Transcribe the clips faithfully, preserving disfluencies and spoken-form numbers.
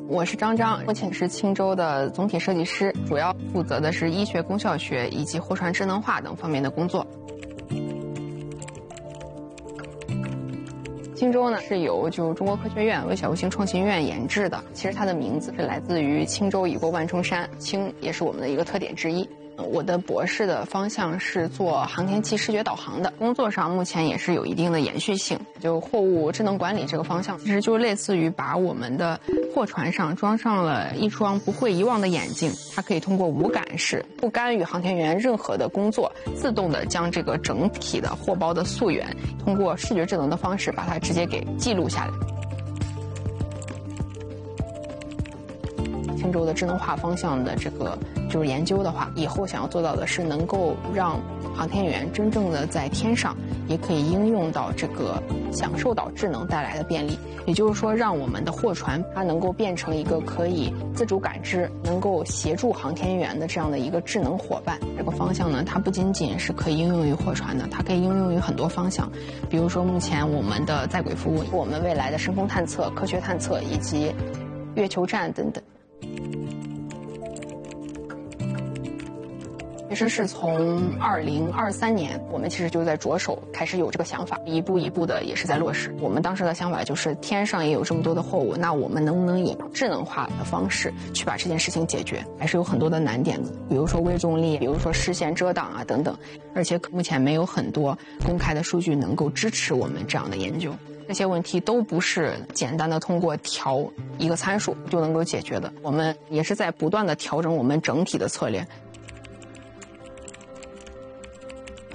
我是张张，目前是青州的总体设计师，主要负责的是医学功效学以及货船智能化等方面的工作。青州呢是由就中国科学院微小卫星创新院研制的，其实它的名字是来自于青州已过万重山，青也是我们的一个特点之一。我的博士的方向是做航天器视觉导航的，工作上目前也是有一定的延续性，就货物智能管理这个方向，其实就类似于把我们的货船上装上了一双不会遗忘的眼睛，它可以通过无感式，不干预航天员任何的工作，自动的将这个整体的货包的溯源，通过视觉智能的方式把它直接给记录下来。青州的智能化方向的这个就是研究的话，以后想要做到的是能够让航天员真正的在天上也可以应用到这个享受到智能带来的便利，也就是说让我们的货船它能够变成一个可以自主感知，能够协助航天员的这样的一个智能伙伴。这个方向呢，它不仅仅是可以应用于货船的，它可以应用于很多方向，比如说目前我们的在轨服务，我们未来的深空探测、科学探测以及月球站等等。其实是从二零二三年，我们其实就在着手开始有这个想法，一步一步的也是在落实。我们当时的想法就是，天上也有这么多的货物，那我们能不能以智能化的方式去把这件事情解决？还是有很多的难点的，比如说微重力，比如说视线遮挡啊等等。而且目前没有很多公开的数据能够支持我们这样的研究。这些问题都不是简单的通过调一个参数就能够解决的，我们也是在不断的调整我们整体的策略。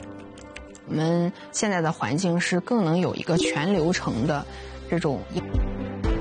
我们现在的环境是更能有一个全流程的这种